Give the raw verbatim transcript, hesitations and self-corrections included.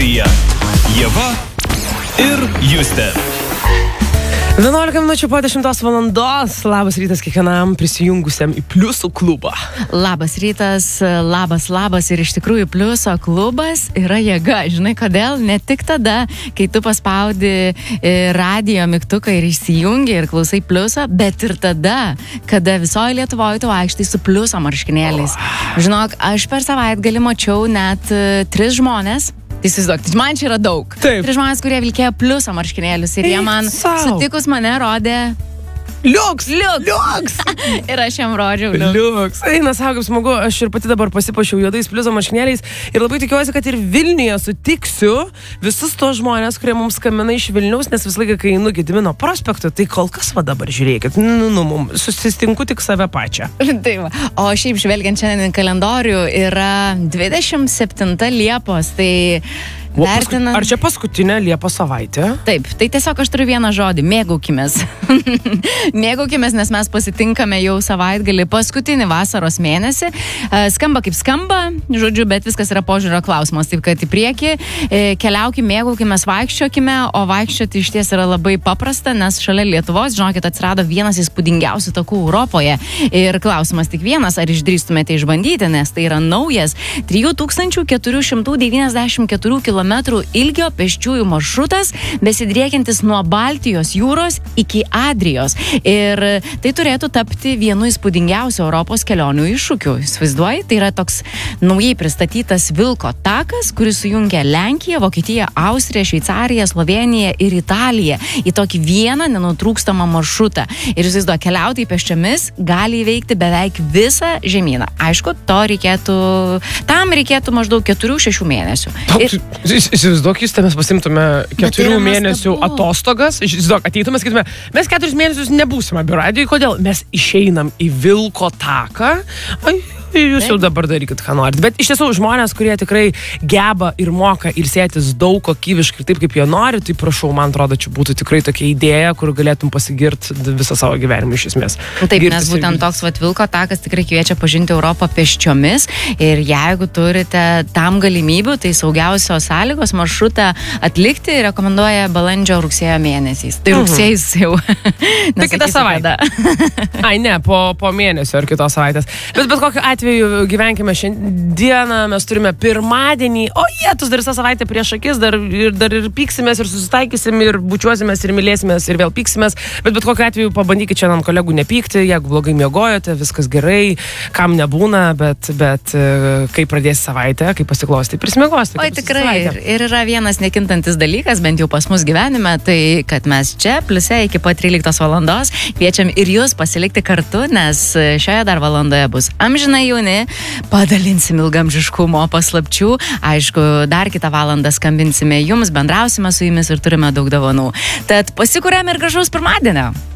eteryje Ieva ir Justė. vienuolika minučių po dešimtos valandos. Labas rytas kiekvienam prisijungusiam į Pliusų klubą. Labas rytas, labas, labas. Ir iš tikrųjų Pliuso klubas yra jėga. Žinai kodėl? Ne tik tada, kai tu paspaudi radijo mygtuką ir įsijungi ir klausai Pliuso, bet ir tada, kada visoje Lietuvoje tu vaikštai su Pliuso marškinėliais. Žinok, aš per savaitgalį mačiau net uh, tris žmonės. Įsivaizduok, tai man čia yra daug. Taip. Tris žmonės, kurie vilkėjo Pliuso marškinėlius ir jie man sutikus mane rodė Liuks! Liuks! Liuks! Ir aš jam rodžiau Liuks. Liuks. Eina, sako, kaip smagu, aš ir pati dabar pasipašiau juodais Pliuso marškinėliais ir labai tikiuosi, kad ir Vilniuje sutiksiu visus tos žmonės, kurie mums skambina iš Vilniaus, nes visą laiką, kai einu Gedimino prospektu, tai kol kas va dabar žiūrėkit, nu, nu, nu, susistinku tik save pačią. Tai va. O šiaip žvelgiant šiandien kalendorių yra dvidešimt septinta Liepos, tai vertinant... Ar čia paskutinė Liepos savaitė? Taip, tai tiesiog aš turiu vieną žodį, mėgaukimės. Mėgaukimės, nes mes pasitinkame jau savaitgalį paskutinį vasaros mėnesį. Skamba kaip skamba, žodžiu, bet viskas yra požiūrio klausimas, taip kad į priekį keliaukime, mėgaukimės, vaikščiokime, o vaikščioti iš ties yra labai paprasta, nes šalia Lietuvos, žinokit, atsirado vienas įspūdingiausių takų Europoje. Ir klausimas tik vienas, ar išdrįstumėte išbandyti, nes tai yra naujas trijų tūkstančių keturių šimtų devyniasdešimt keturių kilometrų ilgio pėsčiųjų maršrutas, besidriekiantis nuo Baltijos jūros iki Adrijos. Ir tai turėtų tapti vienu įspūdingiausių Europos kelionių iššūkių. Įsivaizduoji, tai yra toks naujai pristatytas Vilko takas, kuris sujungia Lenkiją, Vokietiją, Austriją, Šveicariją, Slovėniją ir Italiją į tokį vieną nenutrūkstamą maršrutą. Ir įsivaizduoji, keliautojai pėsčiomis gali įveikti beveik visą žemyną. Aišku, to reikėtų, tam reikėtų maždaug keturių šešių mėnesių. Ir... Įsivaizduok, jūs mes pasimtume keturių mėnesių atostogas, įsivaizduok, ateitume, sakytume, mes keturis mėnesius nebūsime biuradijai, kodėl? Mes išeinam į Vilko taką, ai, jūs jau dabar darykit, ką norit. Bet iš tiesų žmonės, kurie tikrai geba ir moka ilsėtis daug kokybiškai, taip kaip jie nori, tai prašau, man atrodo, čia būtų tikrai tokia idėja, kur galėtum pasigirti visą savo gyvenimą iš esmės. Taip, Girtis nes būtent ir... toks vat, Vilko takas tikrai kviečia pažinti Europą pėsčiomis ir jeigu turite tam galimybių, tai saugiausios sąlygos maršrutą atlikti rekomenduoja balandžio rugsėjo mėnesiais. Tai rugsėjais jau. Tai kitą savaitę. Ai ne, po, po mėnesio ar kitos savaitės. Bet bet kokiu atveju gyvenkime šiandieną, mes turime pirmadienį, o jėtus dar visą savaitę prieš akis, dar ir, dar ir pyksimės, ir susitaikysim, ir bučiuosimės, ir mylėsimės, ir vėl pyksimės, bet bet kokiu atveju pabandykite šiandien kolegų nepykti, jeigu blogai miegojote, viskas gerai, kam nebūna, bet, bet kai pradės savaitę, kai pasiklosti, prisimiegosite. Oi, tikrai, ir, ir yra vienas nekintantis dalykas, bent jau pas mus gyvenime, tai kad mes čia Pliuse iki pat tryliktos valandos kviečiam ir jūs pasilikti kartu, nes šioje dar valandoje bus amžinai jauni, padalinsim ilgamžiškumo paslapčių, aišku, dar kitą valandą skambinsime jums, bendrausime su jumis ir turime daug dovanų. Tad pasikuriam ir gražaus pirmadienio.